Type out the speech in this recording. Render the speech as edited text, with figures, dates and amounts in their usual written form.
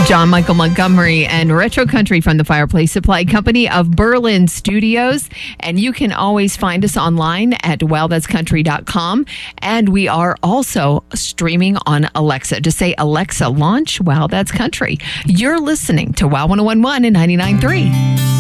John Michael Montgomery and Retro Country from the Fireplace Supply Company of Berlin Studios. And you can always find us online at wowthat'scountry.com. And we are also streaming on Alexa. Just say, Alexa, launch Wow That's Country. You're listening to Wow 101.1 and 99.3.